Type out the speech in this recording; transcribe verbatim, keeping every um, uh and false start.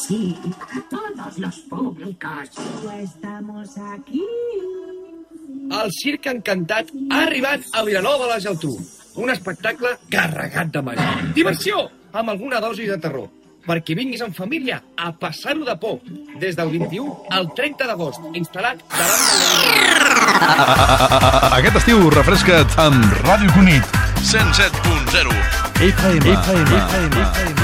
sí, todos los públicos. Estamos aquí. El Circ Encantat ha arribat a Vilanova de la Geltrú. Un espectacle carregat de màgia. Diversió, amb alguna dosi de terror. Perquè vinguis en família a passar-ho de por. Des del vint-i-u al trenta d'agost, instal·lat davant de la... Aquest estiu refresca't amb Ràdio Cunit. cent set punt zero F M. F M.